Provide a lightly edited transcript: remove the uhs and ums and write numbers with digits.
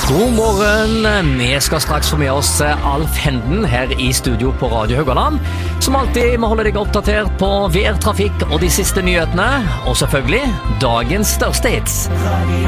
God morgen, vi skal straks få med oss Alf Henden her i studio på Radio Haugaland. Som alltid må holde deg oppdatert på vær, trafikk og de siste nyhetene, og selvfølgelig dagens største hits.